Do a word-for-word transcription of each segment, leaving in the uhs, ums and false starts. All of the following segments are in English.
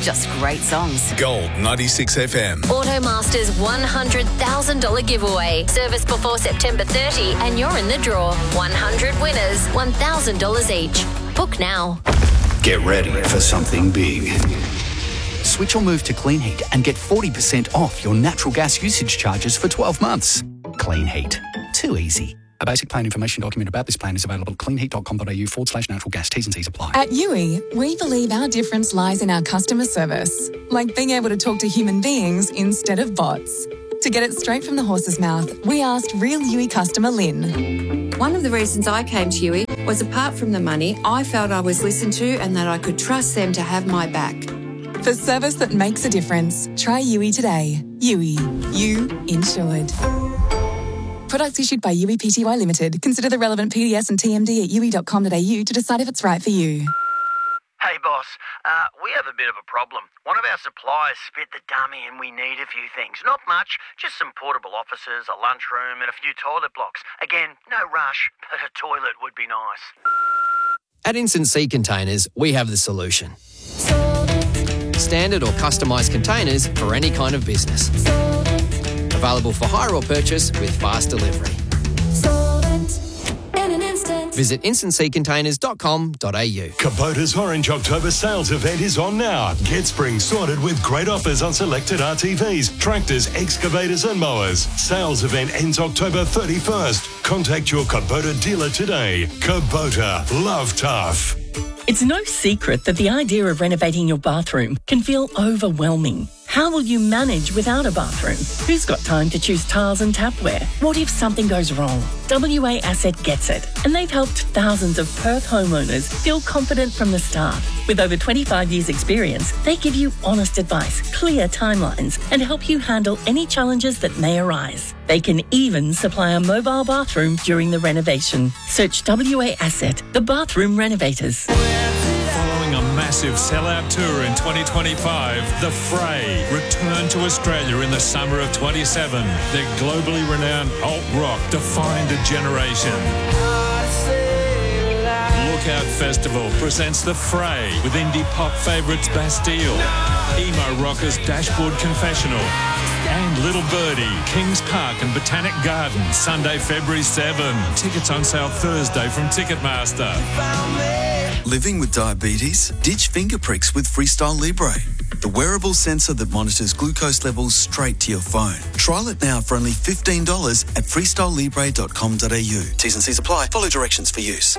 just great songs. Gold ninety-six F M. Automaster's one hundred thousand dollars giveaway. Service before September thirtieth and you're in the draw. one hundred winners, one thousand dollars each. Book now. Get ready for something big. Switch or move to Clean Heat and get forty percent off your natural gas usage charges for twelve months. Clean Heat. Too easy. A basic plan information document about this plan is available at cleanheat.com.au forward slash natural gas. T's and C's apply. At U I, we believe our difference lies in our customer service, like being able to talk to human beings instead of bots. To get it straight from the horse's mouth, we asked real U I customer Lynn. One of the reasons I came to U I was, apart from the money, I felt I was listened to and that I could trust them to have my back. For service that makes a difference, try U I today. U I. You insured. Products issued by U I P T Y Limited. Consider the relevant P D S and T M D at U I dot com dot A U to decide if it's right for you. Hey boss, uh, we have a bit of a problem. One of our suppliers spit the dummy and we need a few things. Not much, just some portable offices, a lunchroom and a few toilet blocks. Again, no rush, but a toilet would be nice. At Instant Sea Containers, we have the solution. Standard or customised containers for any kind of business. Available for hire or purchase with fast delivery. Visit instant sea containers dot com dot A U. Kubota's Orange October sales event is on now. Get spring sorted with great offers on selected R T Vs, tractors, excavators and mowers. Sales event ends October thirty-first. Contact your Kubota dealer today. Kubota, love tough. It's no secret that the idea of renovating your bathroom can feel overwhelming. How will you manage without a bathroom? Who's got time to choose tiles and tapware? What if something goes wrong? W A Asset gets it, and they've helped thousands of Perth homeowners feel confident from the start. With over twenty-five years experience, they give you honest advice, clear timelines, and help you handle any challenges that may arise. They can even supply a mobile bathroom during the renovation. Search W A Asset, the bathroom renovators. Following a massive sellout tour in twenty twenty-five, The Fray return to Australia in the summer of twenty-seven. Their globally renowned alt rock defined a generation. Lookout Festival presents The Fray with indie pop favourites Bastille, emo rockers Dashboard Confessional, and Little Birdie, Kings Park and Botanic Garden, Sunday, February seventh. Tickets on sale Thursday from Ticketmaster. Living with diabetes? Ditch finger pricks with Freestyle Libre, the wearable sensor that monitors glucose levels straight to your phone. Trial it now for only fifteen dollars at freestyle libre dot com dot A U. T's and C's apply. Follow directions for use.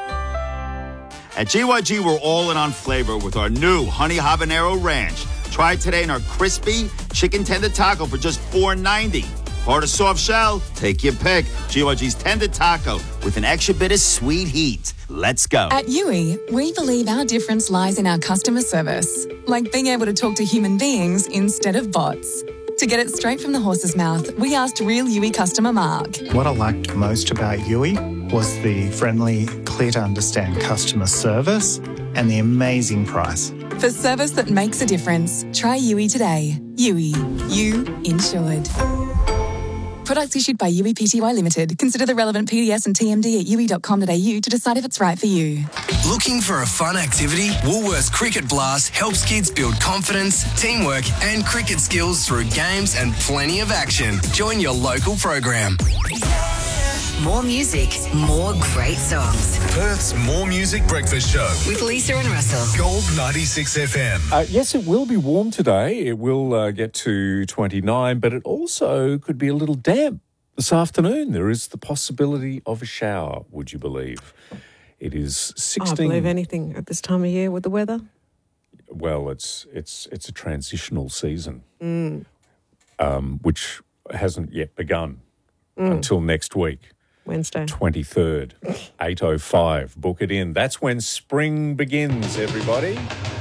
At G Y G, we're all in on flavor with our new Honey Habanero Ranch. Try it today in our crispy chicken tender taco for just four ninety. Hard or soft shell? Take your pick. G Y G's tender taco with an extra bit of sweet heat. Let's go. At U I, we believe our difference lies in our customer service, like being able to talk to human beings instead of bots. To get it straight from the horse's mouth, we asked real U I customer Mark. What I liked most about U I was the friendly, clear to understand customer service and the amazing price. For service that makes a difference, try U I today. U I. You insured. Products issued by U I P T Y Limited. Consider the relevant P D S and T M D at U I dot com dot A U to decide if it's right for you. Looking for a fun activity? Woolworths Cricket Blast helps kids build confidence, teamwork and cricket skills through games and plenty of action. Join your local program. More music, more great songs. Perth's More Music Breakfast Show. With Lisa and Russell. Gold ninety-six F M. Uh, yes, it will be warm today. It will uh, get to twenty-nine, but it also could be a little damp this afternoon. There is the possibility of a shower, would you believe? It is sixteen... I believe anything at this time of year with the weather. Well, it's it's it's a transitional season, Mm. um, which hasn't yet begun Mm. until next week. Wednesday. twenty-third, eight oh five. Book it in. That's when spring begins, everybody.